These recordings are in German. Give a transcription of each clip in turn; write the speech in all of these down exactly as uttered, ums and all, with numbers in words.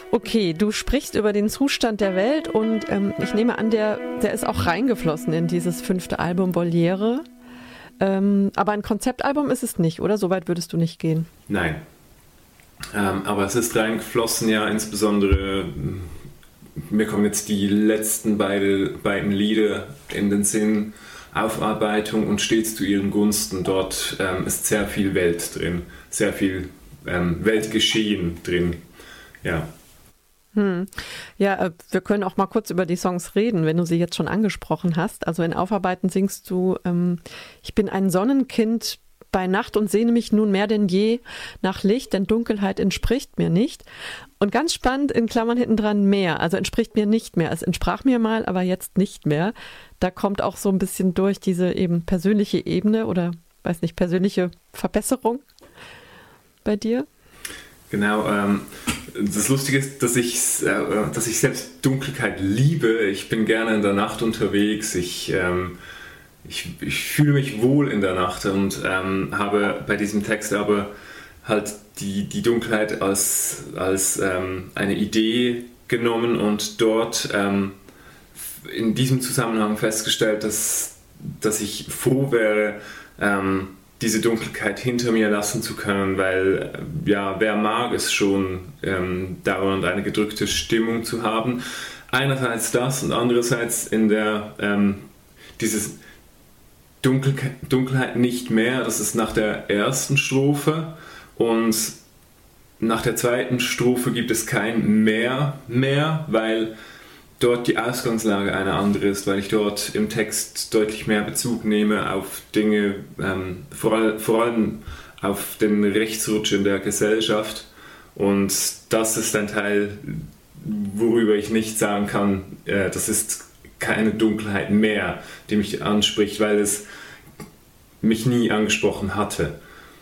Okay, du sprichst über den Zustand der Welt und ähm, ich nehme an, der, der ist auch reingeflossen in dieses fünfte Album Voliere. Ähm, aber ein Konzeptalbum ist es nicht, oder? So weit würdest du nicht gehen? Nein. Ähm, aber es ist reingeflossen, ja, insbesondere, mir kommen jetzt die letzten beide, beiden Lieder in den Sinn, Aufarbeitung und stets zu ihren Gunsten. Dort ähm, ist sehr viel Welt drin, sehr viel ähm, Weltgeschehen drin, ja. Hm. Ja, wir können auch mal kurz über die Songs reden, wenn du sie jetzt schon angesprochen hast. Also in Aufarbeiten singst du, ähm, ich bin ein Sonnenkind bei Nacht und sehne mich nun mehr denn je nach Licht, denn Dunkelheit entspricht mir nicht. Und ganz spannend, in Klammern hinten dran mehr, also entspricht mir nicht mehr. Es entsprach mir mal, aber jetzt nicht mehr. Da kommt auch so ein bisschen durch diese eben persönliche Ebene oder, weiß nicht, persönliche Verbesserung bei dir. Genau, ähm, das Lustige ist, dass ich, äh, dass ich selbst Dunkelheit liebe. Ich bin gerne in der Nacht unterwegs. Ich, ähm, ich, ich fühle mich wohl in der Nacht und ähm, habe bei diesem Text aber halt die, die Dunkelheit als, als ähm, eine Idee genommen und dort ähm, in diesem Zusammenhang festgestellt, dass, dass ich froh wäre, ähm, diese Dunkelheit hinter mir lassen zu können, weil, ja, wer mag es schon, ähm, dauernd eine gedrückte Stimmung zu haben. Einerseits das und andererseits in der, ähm, dieses Dunkel, Dunkelheit nicht mehr, das ist nach der ersten Strophe und nach der zweiten Strophe gibt es kein Mehr mehr, weil dort die Ausgangslage eine andere ist, weil ich dort im Text deutlich mehr Bezug nehme auf Dinge, ähm, vor, all, vor allem auf den Rechtsrutsch in der Gesellschaft. Und das ist ein Teil, worüber ich nicht sagen kann, äh, das ist keine Dunkelheit mehr, die mich anspricht, weil es mich nie angesprochen hatte.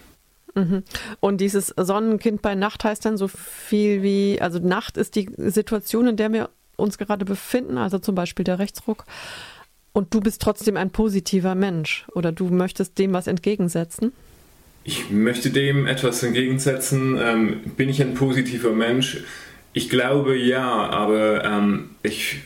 Und dieses Sonnenkind bei Nacht heißt dann so viel wie, also Nacht ist die Situation, in der wir uns gerade befinden, also zum Beispiel der Rechtsruck, und du bist trotzdem ein positiver Mensch oder du möchtest dem was entgegensetzen? Ich möchte dem etwas entgegensetzen. Ähm, bin ich ein positiver Mensch? Ich glaube ja, aber ähm, ich,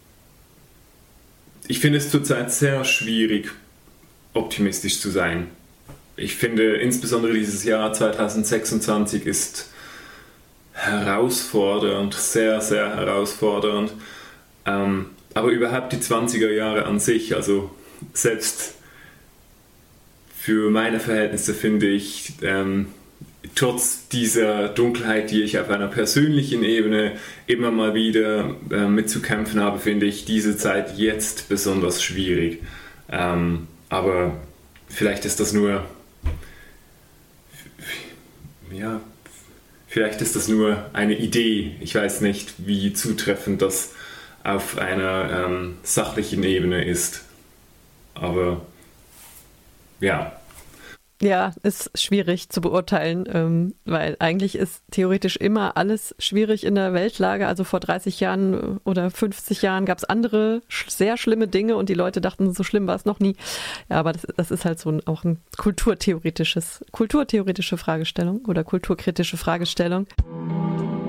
ich finde es zurzeit sehr schwierig, optimistisch zu sein. Ich finde insbesondere dieses Jahr zwanzig sechsundzwanzig ist herausfordernd, sehr, sehr herausfordernd. Ähm, aber überhaupt die zwanziger Jahre an sich, also selbst für meine Verhältnisse finde ich, ähm, trotz dieser Dunkelheit, die ich auf einer persönlichen Ebene immer mal wieder äh, mitzukämpfen habe, finde ich diese Zeit jetzt besonders schwierig. Ähm, aber vielleicht ist das nur, ja, Vielleicht ist das nur eine Idee. Ich weiß nicht, wie zutreffend das auf einer ähm, sachlichen Ebene ist. Aber ja. Ja, ist schwierig zu beurteilen, ähm, weil eigentlich ist theoretisch immer alles schwierig in der Weltlage. Also vor dreißig Jahren oder fünfzig Jahren gab es andere sch- sehr schlimme Dinge und die Leute dachten, so schlimm war es noch nie. Ja, aber das, das ist halt so ein, auch ein kulturtheoretisches, kulturtheoretische Fragestellung oder kulturkritische Fragestellung.